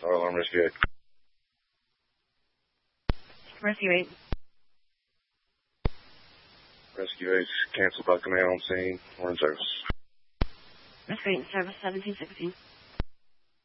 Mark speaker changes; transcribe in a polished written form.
Speaker 1: Fire alarm rescue 8.
Speaker 2: Rescue 8.
Speaker 1: Rescue 8, canceled by command on scene. We're in service.
Speaker 2: Rescue 8, service 1716.